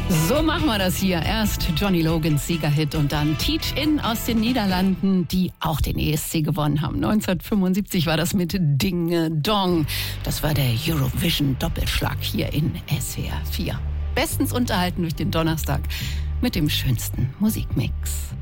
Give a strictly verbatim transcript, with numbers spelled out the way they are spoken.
So machen wir das hier. Erst Johnny Logans Siegerhit und dann Teach In aus den Niederlanden, die auch den E S C gewonnen haben. neunzehnhundertfünfundsiebzig war das mit Ding Dong. Das war der Eurovision-Doppelschlag hier in S W R vier. Bestens unterhalten durch den Donnerstag mit dem schönsten Musikmix.